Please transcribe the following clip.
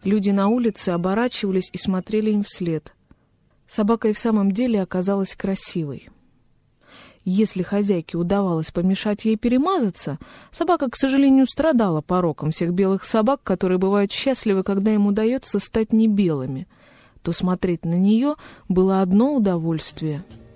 Люди на улице оборачивались и смотрели им вслед. Собака и в самом деле оказалась красивой. Если хозяйке удавалось помешать ей перемазаться, собака, к сожалению, страдала пороком всех белых собак, которые бывают счастливы, когда им удается стать не белыми, то смотреть на нее было одно удовольствие —